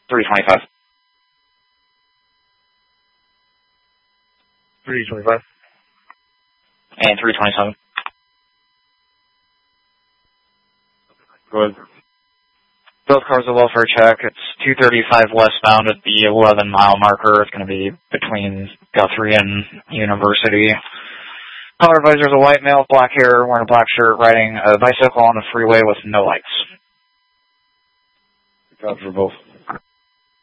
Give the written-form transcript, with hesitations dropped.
325. 325. And 327. Go ahead. Both cars are welfare check. It's 235 westbound at the 11-mile marker. It's going to be between Guthrie and University. Color visor is a white male, black hair, wearing a black shirt, riding a bicycle on the freeway with no lights. Copy for both.